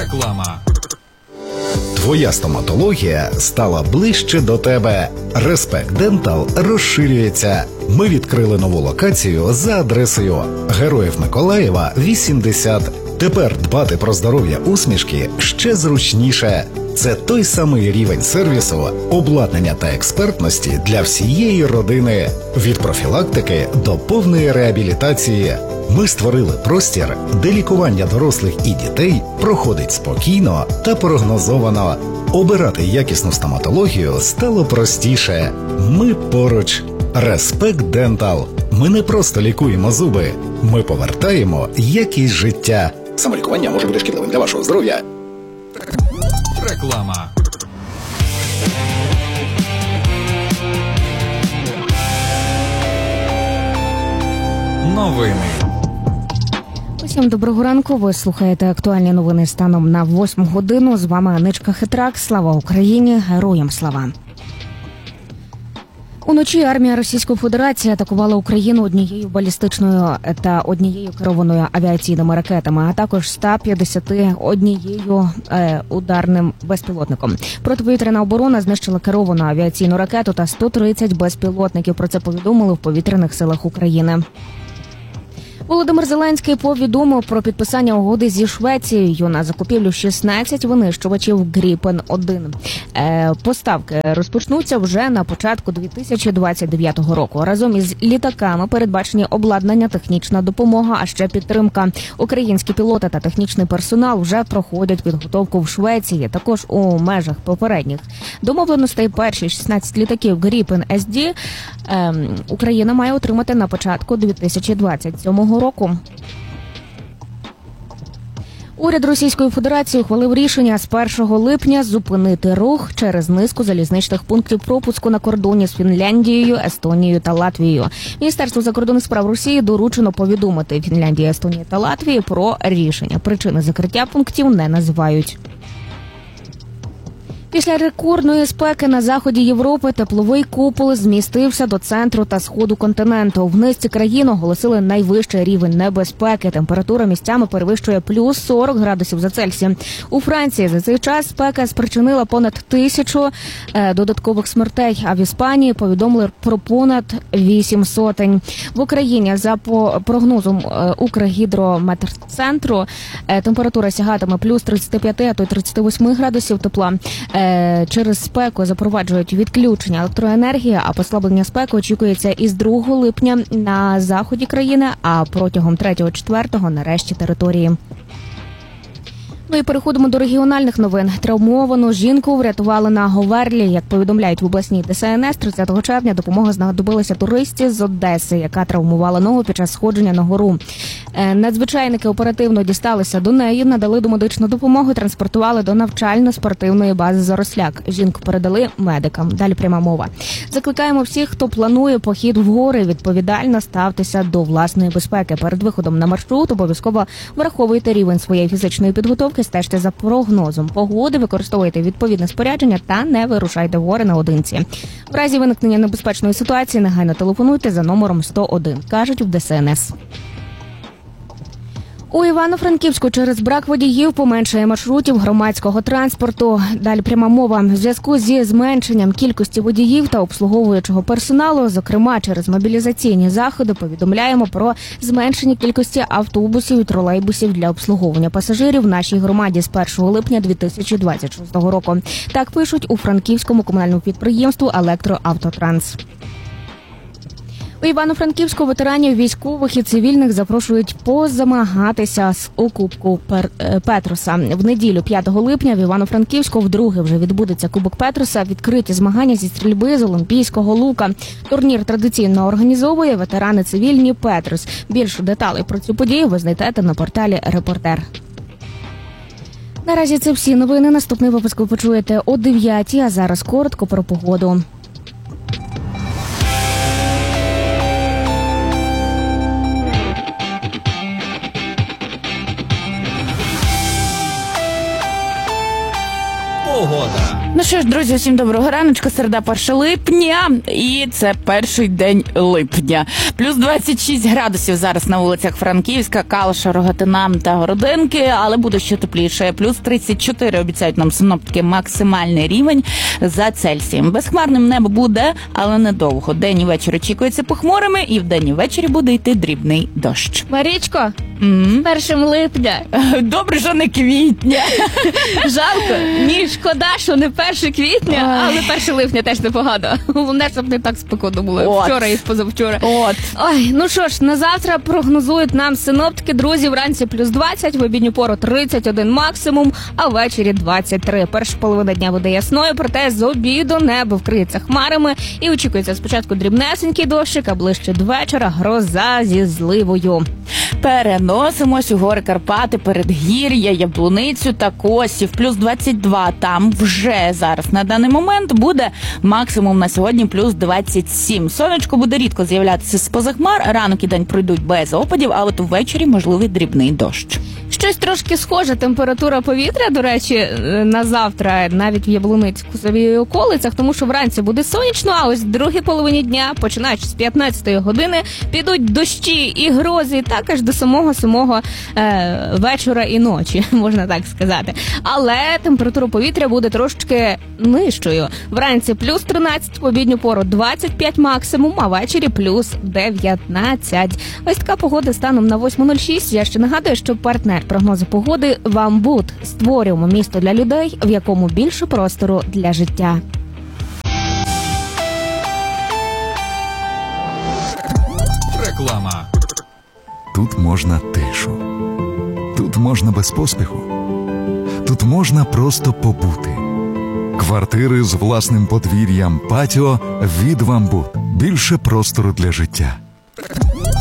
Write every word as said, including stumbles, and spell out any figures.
Реклама. Твоя стоматологія стала ближче до тебе. Респект Дентал розширюється. Ми відкрили нову локацію за адресою Героїв Миколаєва, вісімдесят. Тепер дбати про здоров'я усмішки ще зручніше. Це той самий рівень сервісу, обладнання та експертності для всієї родини. Від профілактики до повної реабілітації. Ми створили простір, де лікування дорослих і дітей проходить спокійно та прогнозовано. Обирати якісну стоматологію стало простіше. Ми поруч. Респект Дентал. Ми не просто лікуємо зуби. Ми повертаємо якість життя. Самолікування може бути шкідливим для вашого здоров'я. Реклама. Новини. Усім доброго ранку. Ви слухаєте актуальні новини станом на восьму годину. З вами Аничка Хитрак. Слава Україні! Героям слава! Уночі армія Російської Федерації атакувала Україну однією балістичною та однією керованою авіаційними ракетами, а також ста п'ятдесят однією е, ударним безпілотником. Протиповітряна оборона знищила керовану авіаційну ракету та сто тридцять безпілотників. Про це повідомили в повітряних силах України. Володимир Зеленський повідомив про підписання угоди зі Швецією на закупівлю шістнадцять винищувачів Гріпен один. Е, поставки розпочнуться вже на початку дві тисячі двадцять дев'ятого року. Разом із літаками передбачені обладнання, технічна допомога, а ще підтримка. Українські пілоти та технічний персонал вже проходять підготовку в Швеції. Також у межах попередніх домовленостей перші шістнадцять літаків Гріпен ес ді е, Україна має отримати на початку дві тисячі двадцять сьомого року. Уряд Російської Федерації ухвалив рішення з першого липня зупинити рух через низку залізничних пунктів пропуску на кордоні з Фінляндією, Естонією та Латвією. Міністерству закордонних справ Росії доручено повідомити Фінляндії, Естонії та Латвії про рішення. Причини закриття пунктів не називають. Після рекордної спеки на заході Європи тепловий купол змістився до центру та сходу континенту. В низці країн оголосили найвищий рівень небезпеки. Температура місцями перевищує плюс сорок градусів за Цельсієм. У Франції за цей час спека спричинила понад тисячу е, додаткових смертей, а в Іспанії повідомили про понад вісім сотень. В Україні за по прогнозом е, Укргідрометцентру е, температура сягатиме плюс тридцять п'ять, а то й тридцять вісім градусів тепла. Через спеку запроваджують відключення електроенергії, а послаблення спеки очікується із другого липня на заході країни, а протягом третього-четвертого на решті території. Ну і переходимо до регіональних новин. Травмовану жінку врятували на Говерлі. Як повідомляють в обласній Де Ес Ен Ес, тридцятого червня допомога знадобилася туристі з Одеси, яка травмувала ногу під час сходження на гору. Надзвичайники оперативно дісталися до неї, надали домедичну допомогу і транспортували до навчально-спортивної бази «Заросляк». Жінку передали медикам. Далі пряма мова. Закликаємо всіх, хто планує похід в гори, відповідально ставтеся до власної безпеки. Перед виходом на маршрут обов'язково враховуйте рівень своєї фізичної підготовки, стежте за прогнозом погоди, використовуйте відповідне спорядження та не вирушайте в гори наодинці. В разі виникнення небезпечної ситуації негайно телефонуйте за номером сто один, кажуть в Де Ес Ен Ес. У Івано-Франківську через брак водіїв поменшає маршрутів громадського транспорту. Далі пряма мова. В зв'язку зі зменшенням кількості водіїв та обслуговуючого персоналу, зокрема через мобілізаційні заходи, повідомляємо про зменшення кількості автобусів і тролейбусів для обслуговування пасажирів в нашій громаді з першого липня дві тисячі двадцять шостого року. Так пишуть у франківському комунальному підприємству «Електроавтотранс». У Івано-Франківську ветеранів військових і цивільних запрошують позамагатися з у Кубку Петруса. В неділю п'ятого липня в Івано-Франківську вдруге вже відбудеться Кубок Петруса, відкриті змагання зі стрільби з олімпійського лука. Турнір традиційно організовує ветерани цивільні Петрус. Більше деталей про цю подію ви знайдете на порталі «Репортер». Наразі це всі новини. Наступний випуск ви почуєте о дев'ятій, а зараз коротко про погоду. Погода. Ну що ж, друзі, всім доброго раночку, середа перше липня, і це перший день липня. Плюс двадцять шість градусів зараз на вулицях Франківська, Калуша, Рогатина та Городенки, але буде ще тепліше. Плюс тридцять чотири обіцяють нам синоптики максимальний рівень за Цельсієм. Безхмарним небо буде, але недовго. День і вечір очікується похмурими, і вдень і ввечері буде йти дрібний дощ. Марічко, М? першим липня. Добре, що не квітня. Жалко, ні, шкода, що не перше квітня, Ой. але перше липня теж непогано. Головне, щоб не так спекотно було От. вчора і позавчора. От. Ой, ну що ж, на завтра прогнозують нам синоптики, друзі, вранці плюс двадцять, в обідню пору тридцять один максимум, а ввечері двадцять три. Перша половина дня буде ясною, проте з обіду небо вкриється хмарами і очікується спочатку дрібнесенький дощик, а ближче до вечора гроза зі зливою. Переносимось у гори Карпати, Передгір'я, Яблуницю та Косів. Плюс двадцять два. Там вже зараз на даний момент буде максимум на сьогодні плюс двадцять сім. Сонечко буде рідко з'являтися з-поза хмар. Ранок і день пройдуть без опадів, а от ввечері можливий дрібний дощ. Щось трошки схоже, температура повітря, до речі, на завтра навіть в Яблуниці, Косовій околицях, тому що вранці буде сонячно, а ось в другій половині дня, починаючи з п'ятнадцятої години, підуть дощі і грози, так аж до самого-самого е, вечора і ночі, можна так сказати. Але температура повітря буде трошки нижчою. Вранці плюс тринадцять, в обідню пору двадцять п'ять максимум, а ввечері плюс дев'ятнадцять. Ось така погода станом на восьма нуль шість. Я ще нагадую, що партнер прогнозу погоди «Вамбут». Створюємо місто для людей, в якому більше простору для життя. Реклама. Тут можна тишу. Тут можна без поспіху. Тут можна просто побути. Квартири з власним подвір'ям, патіо від «Вамбут». Більше простору для життя.